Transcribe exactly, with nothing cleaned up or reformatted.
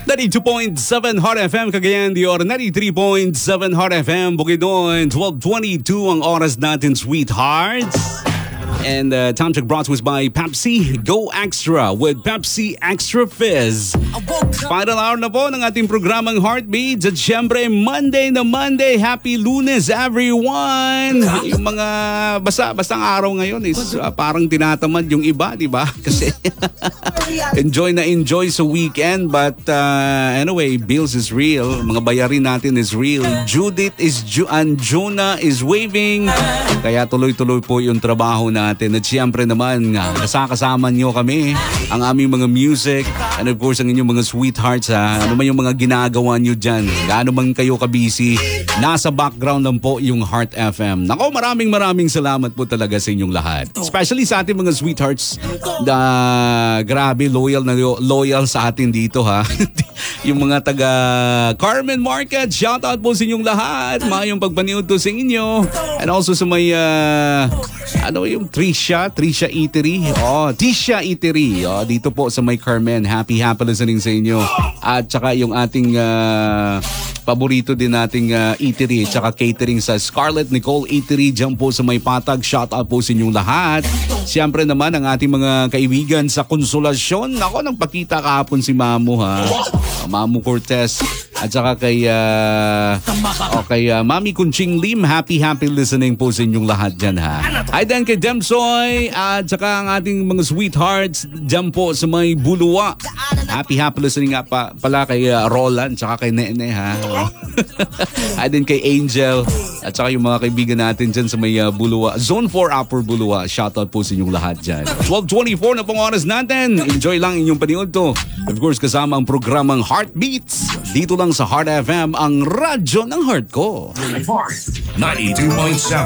ninety-two point seven Hot F M Cagayan de Oro, ninety-three point seven Hot F M Bukidnon, twelve twenty-two ang oras natin, sweethearts. And uh, time check brought to us by Pepsi. Go Extra with Pepsi Extra Fizz. Final hour na po ng ating programang Heartbeats. At syempre, Monday na Monday. Happy Lunes, everyone! Yung mga basta, bastang araw ngayon is uh, parang tinatamad yung iba, di ba? Kasi enjoy na enjoy sa weekend. But uh, anyway, bills is real. Mga bayarin natin is real. Judith is Ju- and Jonah is waving. Kaya tuloy-tuloy po yung trabaho natin. At siyempre naman, kasakasama nyo kami, ang aming mga music, and of course, ang inyong mga sweethearts, ha? Ano man yung mga ginagawa nyo dyan, gaano man kayo kabisi, nasa background lang po yung Heart F M. Nako, maraming maraming salamat po talaga sa inyong lahat. Especially sa ating mga sweethearts na grabe, loyal na loyal sa atin dito, ha? Yung mga taga Carmen Market, shoutout po sa inyong lahat. Mayong pagpaniod to sa inyo. And also sa may, uh, ano yung Trisha, Trisha Eatery. Oh, Tisha Eatery. Oh, dito po sa may Carmen. Happy, happy listening sa inyo. At saka yung ating uh, paborito din nating uh, eatery, tsaka catering sa Scarlett Nicole Eatery. Diyan po sa may Patag. Shoutout po sa inyong lahat. Siyempre naman ang ating mga kaibigan sa Konsolasyon. Ako, nagpakita kahapon si Mamu, ha? Mamu Cortez. At saka kay, uh, oh, kay uh, Mami Kunching Lim. Happy, happy listening po sa inyong lahat dyan, ha? Hi din kay Demsoy. At saka ang ating mga sweethearts dyan po sa may Buluwa. Happy, happy listening nga pa, pala kay uh, Roland. Tsaka kay Nene, ha? Hi din kay Angel. At saka yung mga kaibigan natin dyan sa may uh, Buluwa. Zone four Upper Buluwa. Shoutout po sa inyong lahat dyan. twelve twenty-four na pong oras natin. Enjoy lang inyong paniod to. Of course, kasama ang programang Heartbeats. Dito lang sa Heart F M, ang radyo ng heart ko. ninety-two point seven